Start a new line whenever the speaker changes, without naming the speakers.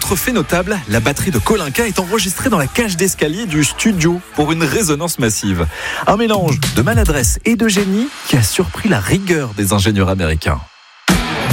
Autre fait notable, la batterie de Kolinka est enregistrée dans la cage d'escalier du studio pour une résonance massive. Un mélange de maladresse et de génie qui a surpris la rigueur des ingénieurs américains.